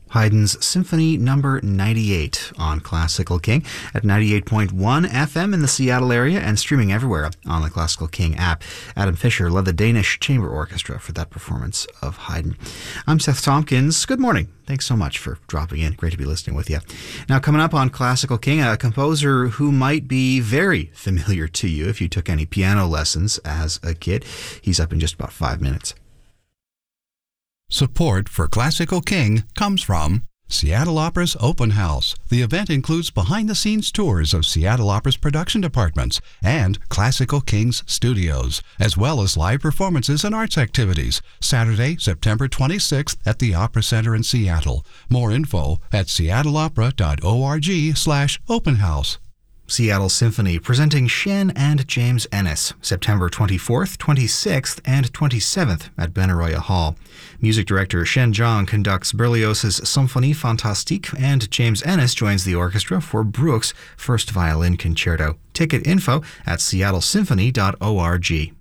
Haydn's Symphony Number 98 on Classical King at 98.1 FM in the Seattle area and streaming everywhere on the Classical King app. Adam Fisher led the Danish Chamber Orchestra for that performance of Haydn. I'm Seth Tompkins. Good morning. Thanks so much for dropping in. Great to be listening with you. Now, coming up on Classical King, a composer who might be very familiar to you if you took any piano lessons as a kid. He's up in just about 5 minutes. Support for Classical King comes from Seattle Opera's Open House. The event includes behind-the-scenes tours of Seattle Opera's production departments and Classical King's studios, as well as live performances and arts activities. Saturday, September 26th at the Opera Center in Seattle. More info at seattleopera.org/openhouse. Seattle Symphony presenting Shen and James Ennis, September 24th, 26th, and 27th at Benaroya Hall. Music director Shen Zhang conducts Berlioz's Symphonie Fantastique, and James Ennis joins the orchestra for Bruch's First Violin Concerto. Ticket info at seattlesymphony.org.